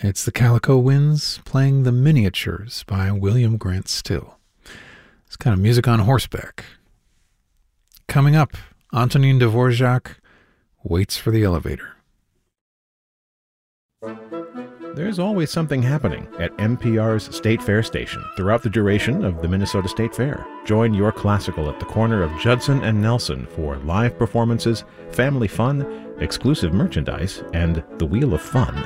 It's the Calico Winds playing The Miniatures by William Grant Still. It's kind of music on horseback. Coming up, Antonin Dvorak waits for the elevator. There's always something happening at NPR's State Fair station throughout the duration of the Minnesota State Fair. Join Your Classical at the corner of Judson and Nelson for live performances, family fun, exclusive merchandise, and the Wheel of Fun.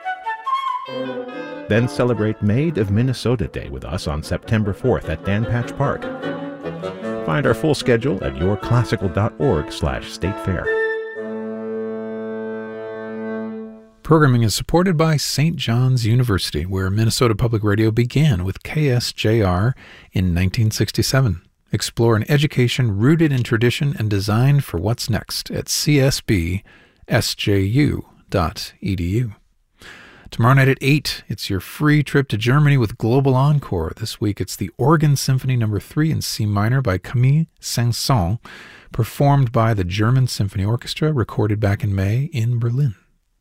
Then celebrate Made of Minnesota Day with us on September 4th at Dan Patch Park. Find our full schedule at yourclassical.org/statefair. Programming is supported by St. John's University, where Minnesota Public Radio began with KSJR in 1967. Explore an education rooted in tradition and designed for what's next at csbsju.edu. Tomorrow night at 8, it's your free trip to Germany with Global Encore. This week it's the Organ Symphony No. 3 in C minor by Camille Saint-Saëns, performed by the German Symphony Orchestra, recorded back in May in Berlin.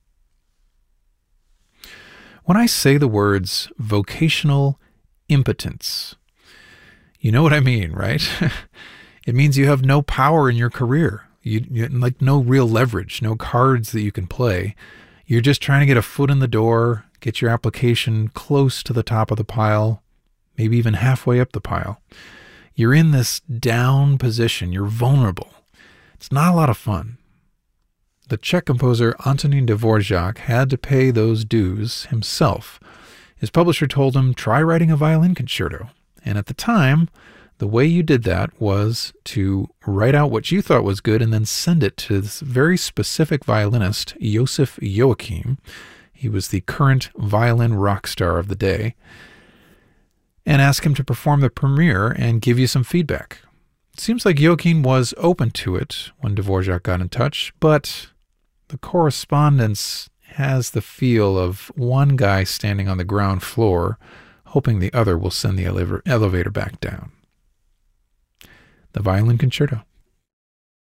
When I say the words vocational impotence, you know what I mean, right? It means you have no power in your career. You like no real leverage, no cards that you can play. You're just trying to get a foot in the door, get your application close to the top of the pile, maybe even halfway up the pile. You're in this down position. You're vulnerable. It's not a lot of fun. The Czech composer Antonin Dvorak had to pay those dues himself. His publisher told him, try writing a violin concerto. And at the time, the way you did that was to write out what you thought was good and then send it to this very specific violinist, Josef Joachim. He was the current violin rock star of the day. And ask him to perform the premiere and give you some feedback. It seems like Joachim was open to it when Dvorak got in touch, but the correspondence has the feel of one guy standing on the ground floor, hoping the other will send the elevator back down. The Violin Concerto.